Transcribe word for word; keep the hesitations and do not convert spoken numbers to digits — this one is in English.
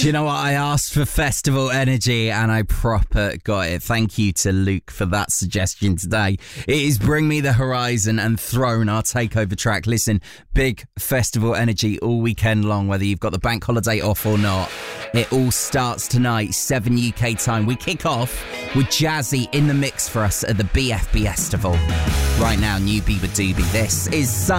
Do you know what? I asked for festival energy and I proper got it. Thank you to Luke for that suggestion today. It is Bring Me the Horizon and Throne, our takeover track. Listen, big festival energy all weekend long, whether you've got the bank holiday off or not. It all starts tonight, seven U K time. We kick off with Jazzy in the mix for us at the B F B Festival. Right now, New Bieber Doobie. This is